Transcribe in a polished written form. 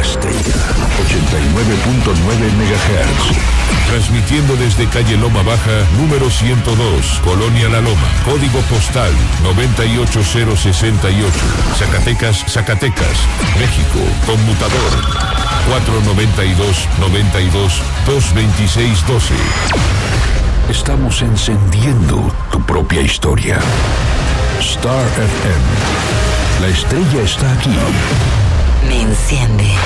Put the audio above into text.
Estrella 89.9 MHz. Transmitiendo desde calle Loma Baja, número 102, Colonia La Loma, código postal 98068, Zacatecas, Zacatecas, México, conmutador 492-92-226-12. Estamos encendiendo tu propia historia. Star FM. La estrella está aquí. Me enciende.